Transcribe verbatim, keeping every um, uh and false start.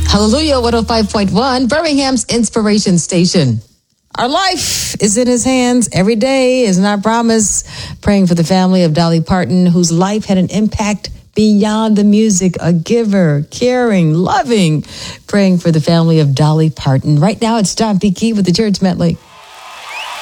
Hallelujah, one oh five point one, Birmingham's Inspiration Station. Our life is in his hands. Every day is our promise. Praying for the family of Dolly Parton, whose life had an impact beyond the music, a giver, caring, loving. Praying for the family of Dolly Parton. Right now, it's John P. Key with the Church Medley.